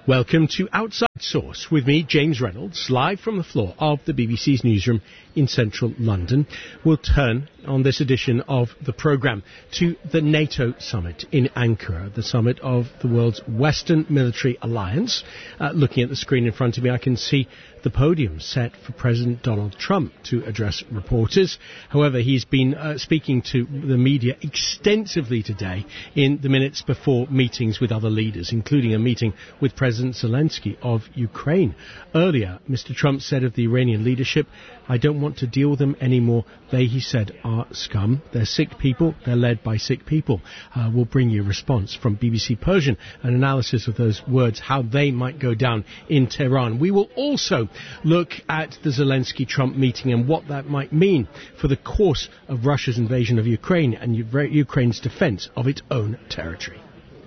Welcome to Outside Source with me, James Reynolds, live from the floor of the BBC's newsroom in central London. We'll turn on this edition of the programme to the NATO summit in Ankara, the summit of the world's Western military alliance. Looking at the screen in front of me, I can see the podium set for President Donald Trump to address reporters. However, he's been speaking to the media extensively today in the minutes before meetings with other leaders, including a meeting with President Zelensky of Ukraine. Earlier, Mr. Trump said of the Iranian leadership, "I don't want to deal with them anymore. They," he said, "are scum. They're sick people. They're led by sick people." We'll bring you a response from BBC Persian, an analysis of those words, how they might go down in Tehran. We will also look at the Zelensky-Trump meeting and what that might mean for the course of Russia's invasion of Ukraine and Ukraine's defence of its own territory.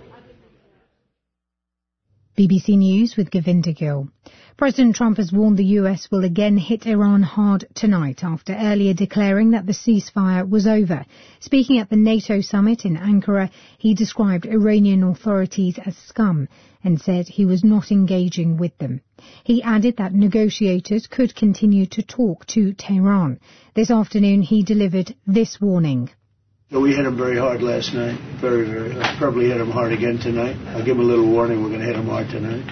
BBC News with Govinda Gill. President Trump has warned the US will again hit Iran hard tonight after earlier declaring that the ceasefire was over. Speaking at the NATO summit in Ankara, he described Iranian authorities as scum and said he was not engaging with them. He added that negotiators could continue to talk to Tehran. This afternoon he delivered this warning. We hit him very hard last night, very hard. Probably hit him hard again tonight. I'll give him a little warning, we're going to hit him hard tonight.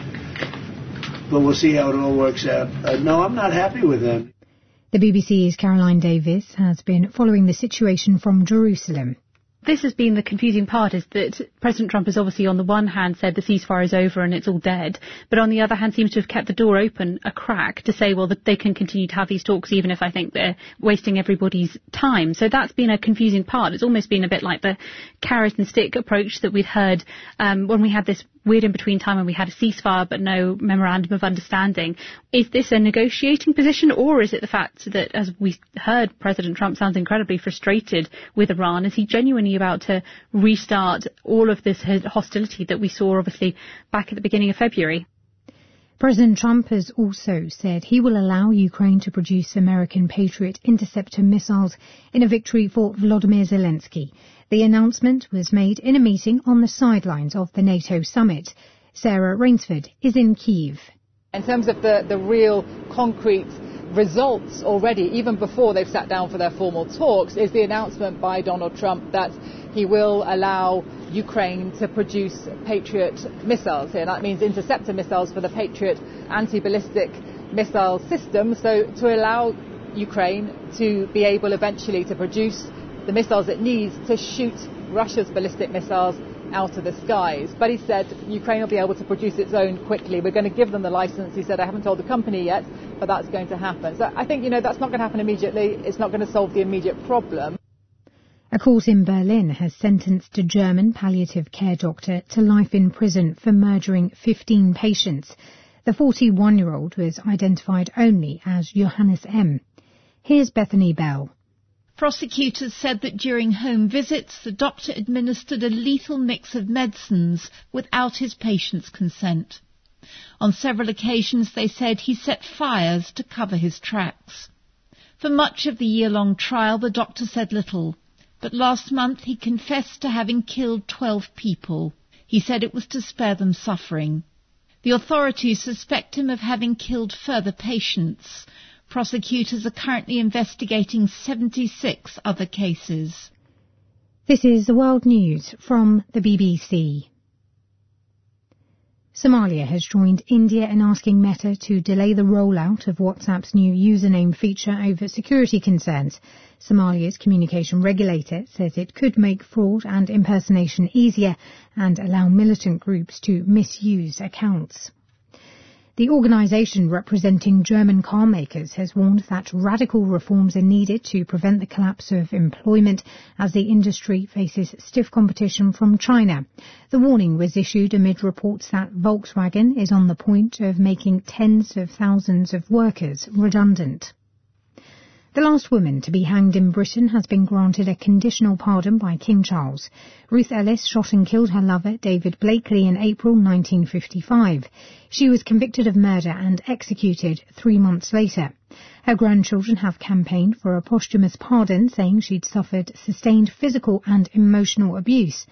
But we'll see how it all works out. No, I'm not happy with them. The BBC's Caroline Davis has been following the situation from Jerusalem. This has been the confusing part, is that President Trump has obviously on the one hand said the ceasefire is over and it's all dead, but on the other hand seems to have kept the door open a crack to say, well, that they can continue to have these talks even if I think they're wasting everybody's time. So that's been a confusing part. It's almost been a bit like the carrot and stick approach that we'd heard when we had this weird in-between time when we had a ceasefire but no memorandum of understanding. Is this a negotiating position, or is it the fact that, as we heard, President Trump sounds incredibly frustrated with Iran? Is he genuinely about to restart all of this hostility that we saw, obviously, back at the beginning of February? President Trump has also said he will allow Ukraine to produce American Patriot interceptor missiles in a victory for Volodymyr Zelensky. The announcement was made in a meeting on the sidelines of the NATO summit. Sarah Rainsford is in Kyiv. In terms of the real concrete results already, even before they've sat down for their formal talks, is the announcement by Donald Trump that he will allow Ukraine to produce Patriot missiles. And that means interceptor missiles for the Patriot anti-ballistic missile system, so to allow Ukraine to be able eventually to produce the missiles it needs to shoot Russia's ballistic missiles out of the skies. But he said Ukraine will be able to produce its own quickly. We're going to give them the license. He said, I haven't told the company yet, but that's going to happen. So I think, that's not going to happen immediately. It's not going to solve the immediate problem. A court in Berlin has sentenced a German palliative care doctor to life in prison for murdering 15 patients. The 41-year-old was identified only as Johannes M. Here's Bethany Bell. Prosecutors said that during home visits, the doctor administered a lethal mix of medicines without his patient's consent. On several occasions, they said he set fires to cover his tracks. For much of the year-long trial, the doctor said little, but last month he confessed to having killed 12 people. He said it was to spare them suffering. The authorities suspect him of having killed further patients. Prosecutors are currently investigating 76 other cases. This is the World News from the BBC. Somalia has joined India in asking Meta to delay the rollout of WhatsApp's new username feature over security concerns. Somalia's communication regulator says it could make fraud and impersonation easier and allow militant groups to misuse accounts. The organisation representing German car makers has warned that radical reforms are needed to prevent the collapse of employment as the industry faces stiff competition from China. The warning was issued amid reports that Volkswagen is on the point of making tens of thousands of workers redundant. The last woman to be hanged in Britain has been granted a conditional pardon by King Charles. Ruth Ellis shot and killed her lover, David Blakely, in April 1955. She was convicted of murder and executed 3 months later. Her grandchildren have campaigned for a posthumous pardon, saying she'd suffered sustained physical and emotional abuse.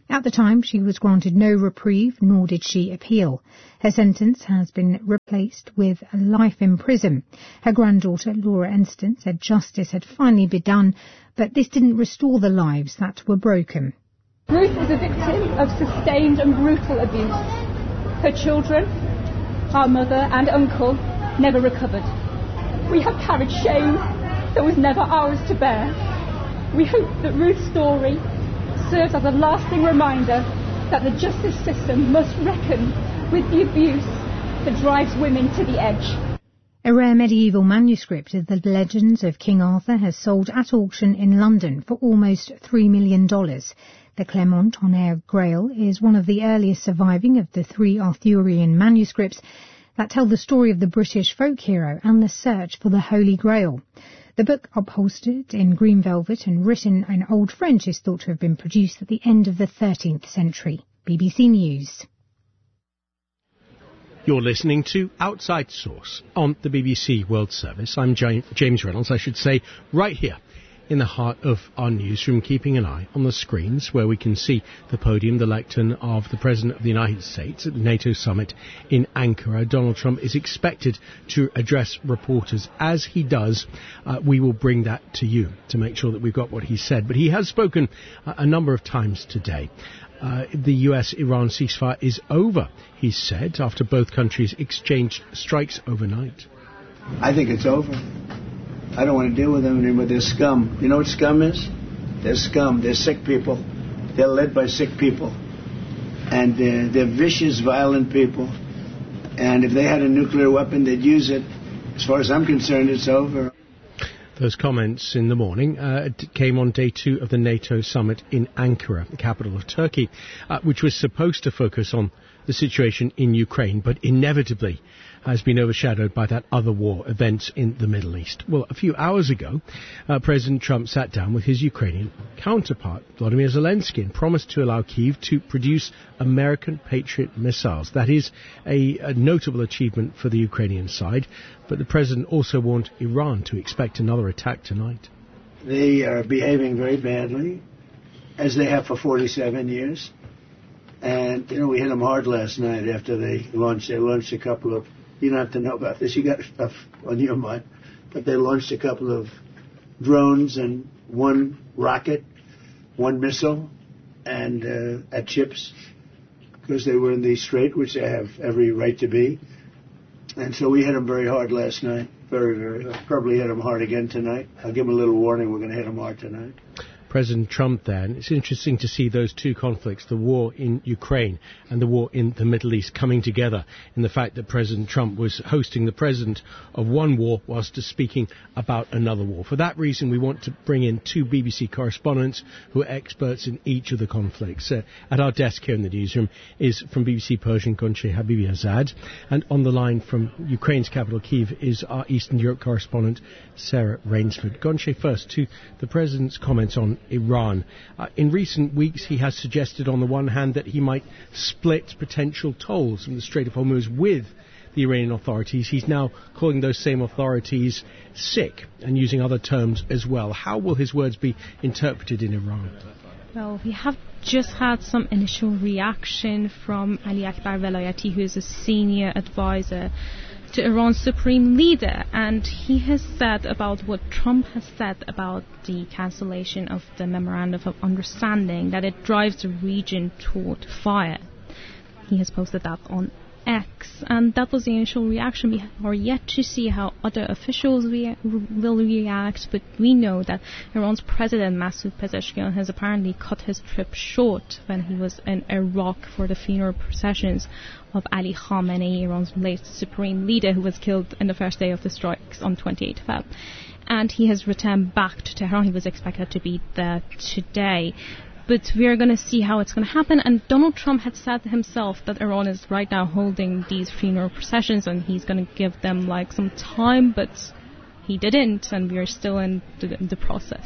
At the time, she was granted no reprieve, nor did she appeal. Her sentence has been replaced with life in prison. Her granddaughter, Laura Enston, said justice had finally been done, but this didn't restore the lives that were broken. Ruth was a victim of sustained and brutal abuse. Her children, our mother and uncle, never recovered. We have carried shame that was never ours to bear. We hope that Ruth's story serves as a lasting reminder that the justice system must reckon with the abuse that drives women to the edge. A rare medieval manuscript of the legends of King Arthur has sold at auction in London for almost $3 million. The Clermont-Tonnerre Grail is one of the earliest surviving of the 3 Arthurian manuscripts that tell the story of the British folk hero and the search for the Holy Grail. The book, upholstered in green velvet and written in Old French, is thought to have been produced at the end of the 13th century. BBC News. You're listening to Outside Source on the BBC World Service. I'm James Reynolds, I should say, right here in the heart of our newsroom, keeping an eye on the screens where we can see the podium, the lectern of the President of the United States at the NATO summit in Ankara. Donald Trump is expected to address reporters. As he does, we will bring that to you to make sure that we've got what he said. But he has spoken a number of times today. The US-Iran ceasefire is over, he said, after both countries exchanged strikes overnight. I think it's over. I don't want to deal with them anymore. They're scum. You know what scum is? They're scum. They're sick people. They're led by sick people. And they're vicious, violent people. And if they had a nuclear weapon, they'd use it. As far as I'm concerned, it's over. Those comments in the morning came on day 2 of the NATO summit in Ankara, the capital of Turkey, which was supposed to focus on the situation in Ukraine, but inevitably has been overshadowed by that other war, events in the Middle East. Well, a few hours ago, President Trump sat down with his Ukrainian counterpart, Volodymyr Zelensky, and promised to allow Kyiv to produce American Patriot missiles. That is a notable achievement for the Ukrainian side, but the president also warned Iran to expect another attack tonight. They are behaving very badly, as they have for 47 years. And, you know, we hit them hard last night after they launched a couple of, you don't have to know about this, you got stuff on your mind, but they launched a couple of drones and one rocket, one missile, and at ships, because they were in the strait, which they have every right to be. And so we hit them very hard last night, very hard. Probably hit them hard again tonight. I'll give them a little warning, we're going to hit them hard tonight. President Trump then, it's interesting to see those two conflicts, the war in Ukraine and the war in the Middle East, coming together in the fact that President Trump was hosting the president of one war whilst speaking about another war. For that reason, we want to bring in 2 BBC correspondents who are experts in each of the conflicts. At our desk here in the newsroom is from BBC Persian, Gonche Habibizadeh, and on the line from Ukraine's capital, Kyiv, is our Eastern Europe correspondent, Sarah Rainsford. Gonche, first to the president's comments on Iran. In recent weeks, he has suggested on the one hand that he might split potential tolls from the Strait of Hormuz with the Iranian authorities. He's now calling those same authorities sick and using other terms as well. How will his words be interpreted in Iran? Well, we have just had some initial reaction from Ali Akbar Velayati, who is a senior advisor to Iran's supreme leader, and he has said about what Trump has said about the cancellation of the Memorandum of Understanding, that it drives the region toward fire. He has posted that on X, and that was the initial reaction. We are yet to see how other officials will react, but we know that Iran's president, Masoud Pezeshkian, has apparently cut his trip short when he was in Iraq for the funeral processions of Ali Khamenei, Iran's late supreme leader, who was killed in the first day of the strikes on 28 Feb. And he has returned back to Tehran. He was expected to be there today. But we are going to see how it's going to happen. And Donald Trump had said himself that Iran is right now holding these funeral processions and he's going to give them like some time, but he didn't, and we are still in the process.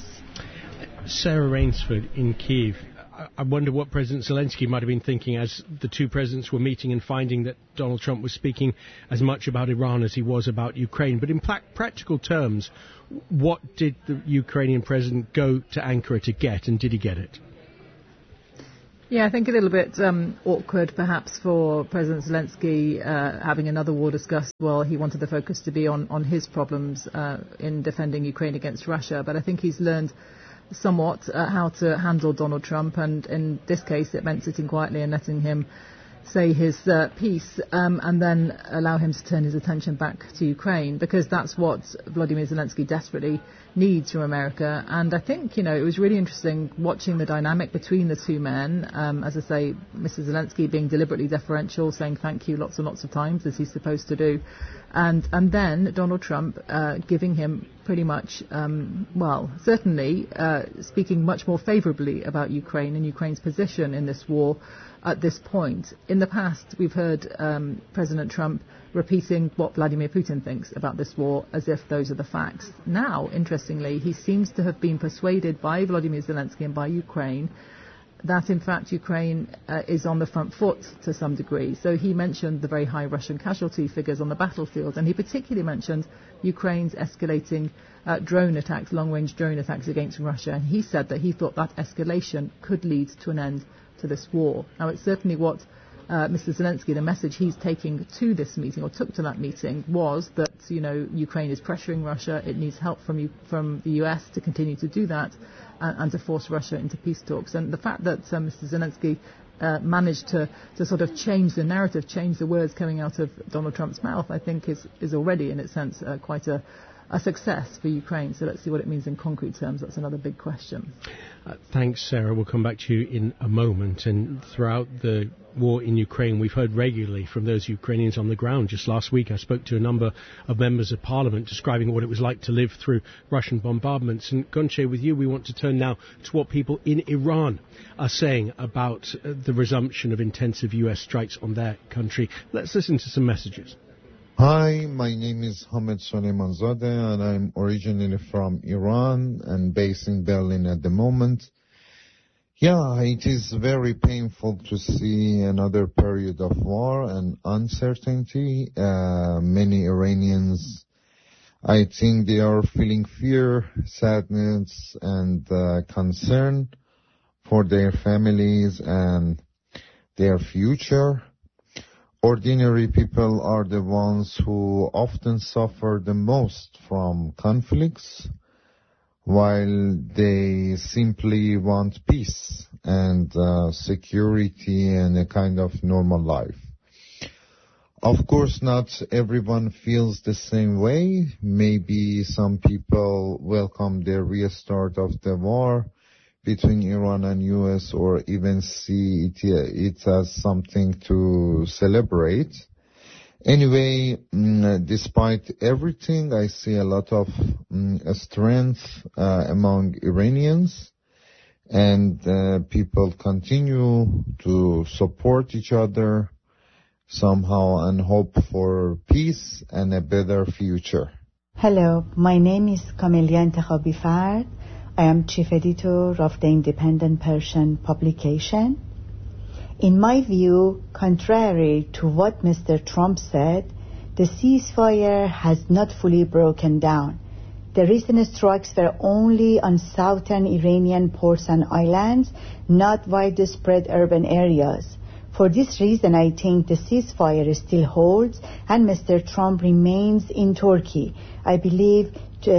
Sarah Rainsford in Kyiv. I wonder what President Zelensky might have been thinking as the two presidents were meeting and finding that Donald Trump was speaking as much about Iran as he was about Ukraine. But in practical terms, what did the Ukrainian president go to Ankara to get, and did he get it? Yeah, I think a little bit awkward perhaps for President Zelensky having another war discussed. Well, he wanted the focus to be on his problems in defending Ukraine against Russia, but I think he's learned somewhat how to handle Donald Trump, and in this case it meant sitting quietly and letting him say his piece and then allow him to turn his attention back to Ukraine, because that's what Vladimir Zelensky desperately needs from America. And I think, it was really interesting watching the dynamic between the two men. As I say, Mr. Zelensky being deliberately deferential, saying thank you lots and lots of times, as he's supposed to do. And then Donald Trump giving him pretty much, certainly speaking much more favourably about Ukraine and Ukraine's position in this war at this point. In the past, we've heard President Trump repeating what Vladimir Putin thinks about this war as if those are the facts. Now, interestingly, he seems to have been persuaded by Vladimir Zelensky and by Ukraine that, in fact, Ukraine is on the front foot to some degree. So he mentioned the very high Russian casualty figures on the battlefield, and he particularly mentioned Ukraine's escalating drone attacks, long-range drone attacks against Russia, and he said that he thought that escalation could lead to an end to this war. Now, it's certainly what Mr. Zelensky, the message he's taking to this meeting, or took to that meeting, was that, Ukraine is pressuring Russia. It needs help from the US to continue to do that and to force Russia into peace talks. And the fact that Mr. Zelensky managed to sort of change the narrative, change the words coming out of Donald Trump's mouth, I think is already, in its sense, quite a success for Ukraine. So let's see what it means in concrete terms. That's another big question. Thanks, Sarah. We'll come back to you in a moment. And throughout the war in Ukraine, we've heard regularly from those Ukrainians on the ground. Just last week, I spoke to a number of members of parliament describing what it was like to live through Russian bombardments. And Gonche, with you, we want to turn now to what people in Iran are saying about the resumption of intensive US strikes on their country. Let's listen to some messages. Hi, my name is Hamed Soleimanzadeh, and I'm originally from Iran and based in Berlin at the moment. Yeah, it is very painful to see another period of war and uncertainty. Many Iranians, I think they are feeling fear, sadness, and concern for their families and their future. Ordinary people are the ones who often suffer the most from conflicts, while they simply want peace and security and a kind of normal life. Of course, not everyone feels the same way. Maybe some people welcome the restart of the war between Iran and US, or even see it as something to celebrate. Anyway, despite everything, I see a lot of strength among Iranians, and people continue to support each other somehow and hope for peace and a better future. Hello, my name is Kamelia Intikhabi Fard. I am Chief Editor of the Independent Persian publication. In my view, contrary to what Mr. Trump said, the ceasefire has not fully broken down. The recent strikes were only on southern Iranian ports and islands, not widespread urban areas. For this reason, I think the ceasefire still holds and Mr. Trump remains in Turkey. I believe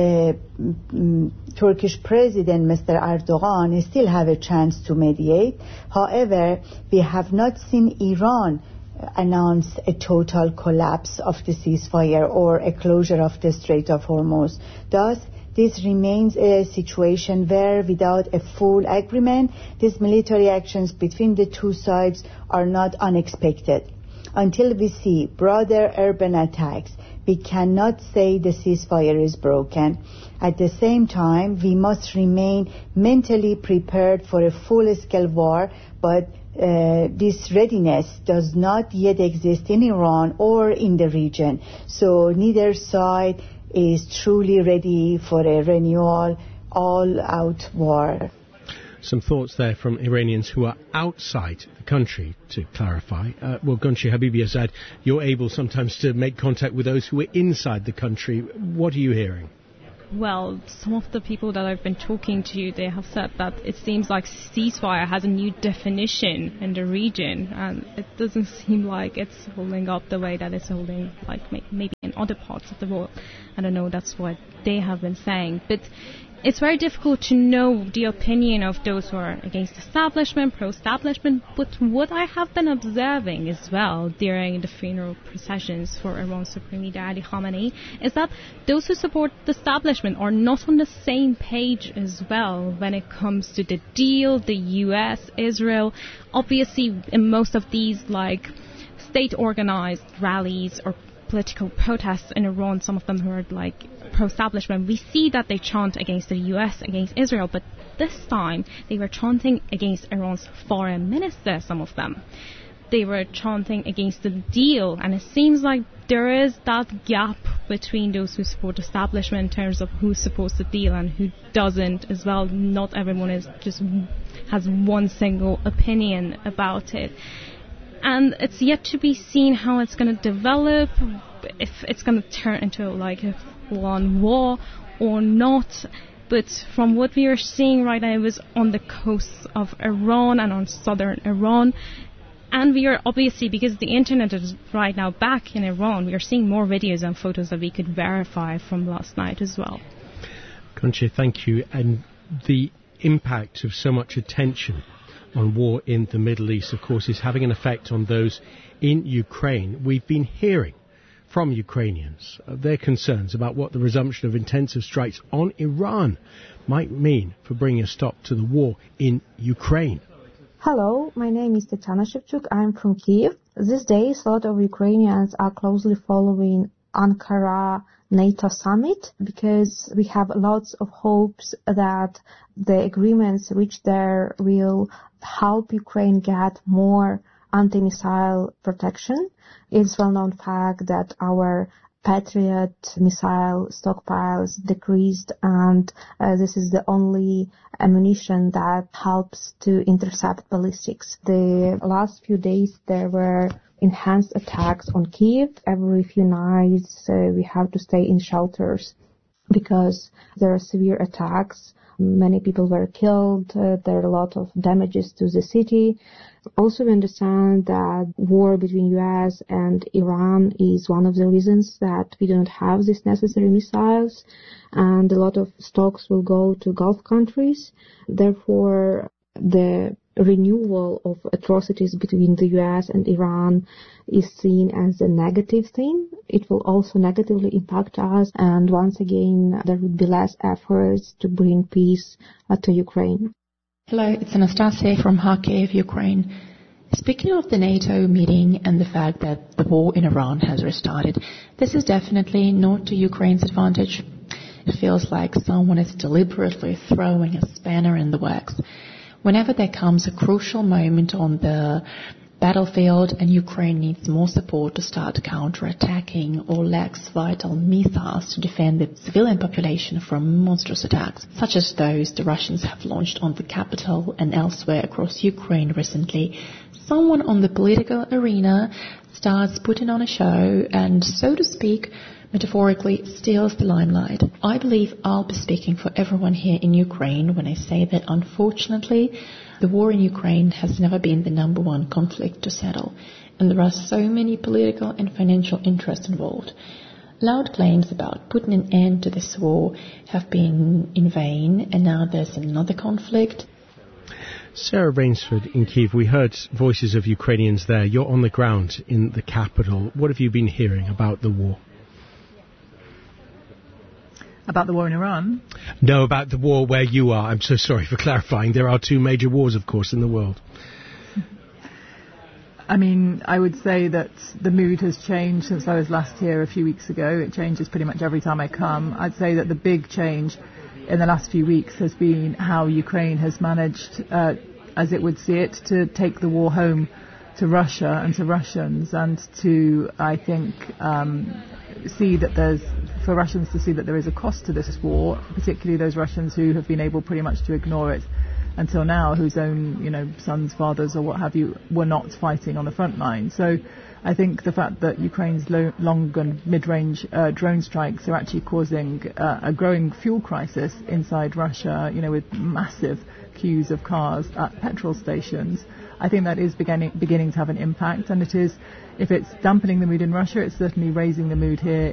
Turkish President Mr. Erdogan still have a chance to mediate. However, we have not seen Iran announce a total collapse of the ceasefire or a closure of the Strait of Hormuz. Thus, this remains a situation where, without a full agreement, these military actions between the two sides are not unexpected. Until we see broader urban attacks, we cannot say the ceasefire is broken. At the same time, we must remain mentally prepared for a full-scale war, but this readiness does not yet exist in Iran or in the region. So neither side is truly ready for a renewal, all-out war. Some thoughts there from Iranians who are outside the country, to clarify. Well, Gonche Habibi-Azad, you're able sometimes to make contact with those who are inside the country. What are you hearing? well, some of the people that I've been talking to, they have said that it seems like ceasefire has a new definition in the region, and it doesn't seem like it's holding up the way that it's holding, like maybe in other parts of the world. I don't know, that's what they have been saying. But it's very difficult to know the opinion of those who are against establishment, pro-establishment, but what I have been observing as well during the funeral processions for Iran's Supreme Leader Ali Khamenei is that those who support the establishment are not on the same page as well when it comes to the deal, the US, Israel. Obviously, in most of these state-organized rallies or political protests in Iran, some of them who are pro-establishment, we see that they chant against the US, against Israel, but this time they were chanting against Iran's foreign minister, some of them. They were chanting against the deal, and it seems like there is that gap between those who support establishment in terms of who supports the deal and who doesn't as well. Not everyone has one single opinion about it. And it's yet to be seen how it's going to develop, if it's going to turn into a full-on war or not. But from what we are seeing right now, it was on the coasts of Iran and on southern Iran. And we are obviously, because the internet is right now back in Iran, we are seeing more videos and photos that we could verify from last night as well. Concha, thank you. And the impact of so much attention on war in the Middle East, of course, is having an effect on those in Ukraine. We've been hearing from Ukrainians their concerns about what the resumption of intensive strikes on Iran might mean for bringing a stop to the war in Ukraine. Hello, my name is Tatiana Shevchuk. I'm from Kyiv. These days, a lot of Ukrainians are closely following Ankara NATO summit because we have lots of hopes that the agreements reached there will help Ukraine get more anti-missile protection. It's well-known fact that our Patriot missile stockpiles decreased, and this is the only ammunition that helps to intercept ballistics. The last few days there were enhanced attacks on Kyiv. Every few nights we have to stay in shelters because there are severe attacks. Many people were killed. There are a lot of damages to the city. Also, we understand that war between US and Iran is one of the reasons that we do not have these necessary missiles, and a lot of stocks will go to Gulf countries. Therefore, the renewal of atrocities between the US and Iran is seen as a negative thing. It will also negatively impact us, and once again there would be less efforts to bring peace to Ukraine. Hello, it's Anastasia from Kharkiv, Ukraine. Speaking of the NATO meeting and the fact that the war in Iran has restarted, this is definitely not to Ukraine's advantage. It feels like someone is deliberately throwing a spanner in the works. Whenever there comes a crucial moment on the battlefield and Ukraine needs more support to start counterattacking or lacks vital missiles to defend its civilian population from monstrous attacks, such as those the Russians have launched on the capital and elsewhere across Ukraine recently, someone on the political arena starts putting on a show and, so to speak, metaphorically steals the limelight. I believe I'll be speaking for everyone here in Ukraine when I say that, unfortunately, the war in Ukraine has never been the number one conflict to settle, and there are so many political and financial interests involved. Loud claims about putting an end to this war have been in vain, and now there's another conflict. Sarah Rainsford in Kyiv, we heard voices of Ukrainians there. You're on the ground in the capital. What have you been hearing about the war? About the war in Iran? No, about the war where you are. I'm so sorry for clarifying. There are two major wars, of course, in the world. I mean, I would say that the mood has changed since I was last here a few weeks ago. It changes pretty much every time I come. I'd say that the big change in the last few weeks has been how Ukraine has managed, as it would see it, to take the war home to Russia and to Russians, and to, I think, see that for Russians to see that there is a cost to this war, particularly those Russians who have been able pretty much to ignore it until now, whose own, sons, fathers, or what have you, were not fighting on the front line. So I think the fact that Ukraine's long and mid-range drone strikes are actually causing a growing fuel crisis inside Russia, with massive queues of cars at petrol stations, I think that is beginning to have an impact. And it is, if it's dampening the mood in Russia, it's certainly raising the mood here